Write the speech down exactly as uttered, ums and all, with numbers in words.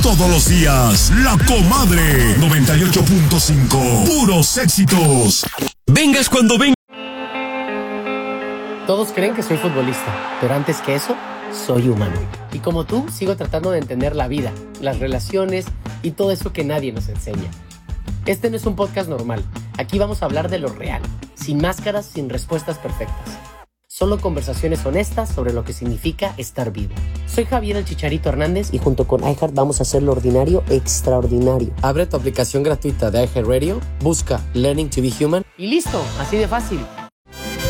Todos los días, La Comadre. noventa y ocho punto cinco. Puros éxitos. Vengas cuando vengas. Todos creen que soy futbolista, pero antes que eso, soy humano. Y como tú, sigo tratando de entender la vida, las relaciones y todo eso que nadie nos enseña. Este no es un podcast normal. Aquí vamos a hablar de lo real, sin máscaras, sin respuestas perfectas. Solo conversaciones honestas sobre lo que significa estar vivo. Soy Javier el Chicharito Hernández y junto con iHeart vamos a hacer lo ordinario extraordinario. Abre tu aplicación gratuita de iHeartRadio, busca Learning to be Human y listo, así de fácil.